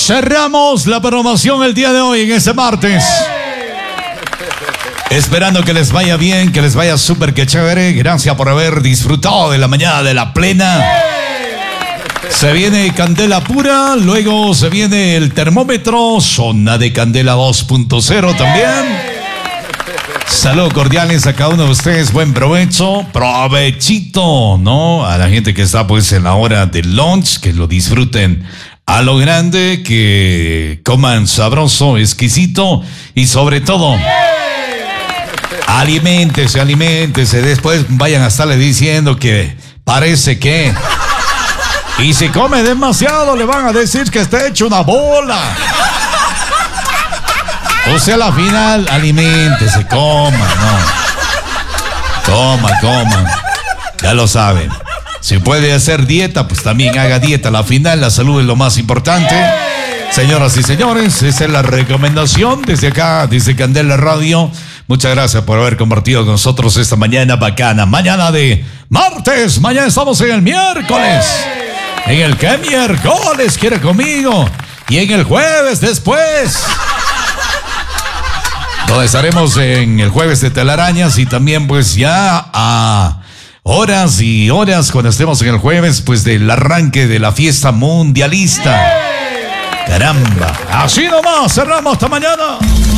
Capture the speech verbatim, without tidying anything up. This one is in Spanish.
Cerramos la programación el día de hoy, en este martes. Esperando que les vaya bien, que les vaya súper que chévere. Gracias por haber disfrutado de la mañana de la plena. Se viene Candela Pura, luego se viene el termómetro, zona de Candela dos punto cero también. Saludos cordiales a cada uno de ustedes, buen provecho, provechito, ¿no? A la gente que está pues en la hora del lunch, que lo disfruten a lo grande, que coman sabroso, exquisito y sobre todo, aliméntese, aliméntese, después vayan a estarle diciendo que parece que... Y si come demasiado le van a decir que está hecho una bola. O sea, a la final, aliméntese, coma, ¿no? Coma, coma. Ya lo saben. Si puede hacer dieta, pues también haga dieta. A la final, la salud es lo más importante. Señoras y señores, esa es la recomendación desde acá, desde Candela Radio. Muchas gracias por haber compartido con nosotros esta mañana bacana. Mañana de martes, mañana estamos en el miércoles. En el que miércoles quiere conmigo. Y en el jueves después. Donde estaremos en el jueves de telarañas y también pues ya a horas y horas cuando estemos en el jueves pues del arranque de la fiesta mundialista. Caramba, así nomás cerramos hasta mañana.